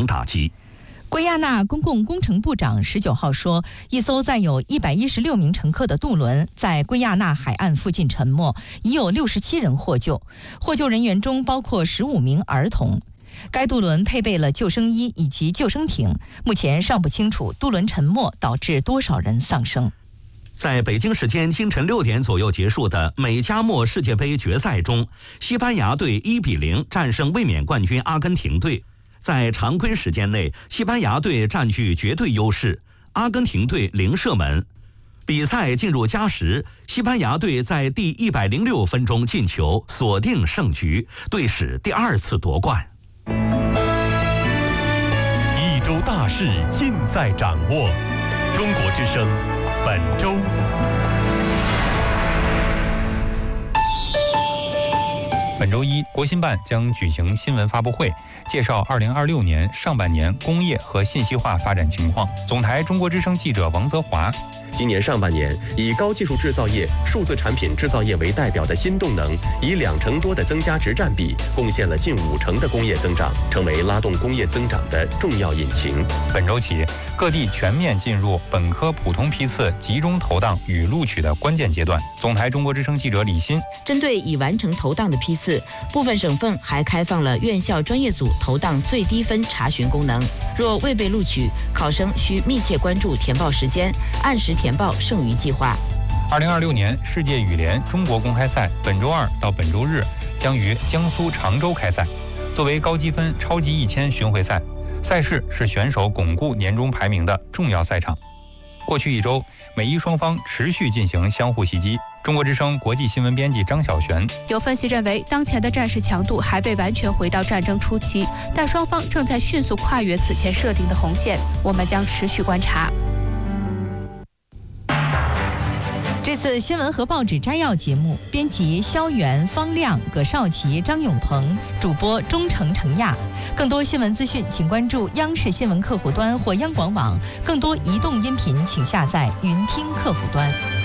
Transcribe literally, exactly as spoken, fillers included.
场打击。 圭亚那公共工程部长十九号说，一艘载有一百一十六名乘客的渡轮在圭亚那海岸附近沉没，已有六十七人获救，获救人员中包括十五名儿童。该渡轮配备了救生衣以及救生艇，目前尚不清楚渡轮沉没导致多少人丧生。 在北京时间清晨六点左右结束的美加墨世界杯决赛中，西班牙队一比零战胜卫冕冠军阿根廷队。在常规时间内，西班牙队占据绝对优势，阿根廷队零射门。比赛进入加时，西班牙队在第一百零六分钟进球，锁定胜局，队史第二次夺冠。 一周大事尽在掌握，中国之声本周。 本周一，国新办将举行新闻发布会，介绍二零二六年上半年工业和信息化发展情况。总台中国之声记者王泽华。 今年上半年，以高技术制造业、数字产品制造业为代表的新动能，以两成多的增加值占比，贡献了近五成的工业增长，成为拉动工业增长的重要引擎。 本周起，各地全面进入本科普通批次集中投档与录取的关键阶段。总台中国之声记者李欣。 针对已完成投档的批次，部分省份还开放了院校专业组投档最低分查询功能。若未被录取，考生需密切关注填报时间，按时填报剩余计划。 二零二六年世界羽联中国公开赛本周二到本周日将于江苏常州开赛。作为高积分超级一千巡回赛，赛事是选手巩固年终排名的重要赛场。过去一周，美伊双方持续进行相互袭击。中国之声国际新闻编辑张晓璇。 有分析认为，当前的战事强度还未完全回到战争初期，但双方正在迅速跨越此前设定的红线，我们将持续观察。 这次新闻和报纸摘要节目，编辑肖元、方亮、葛少奇、张永鹏，主播钟诚、程亚。更多新闻资讯，请关注央视新闻客户端或央广网；更多移动音频，请下载云听客户端。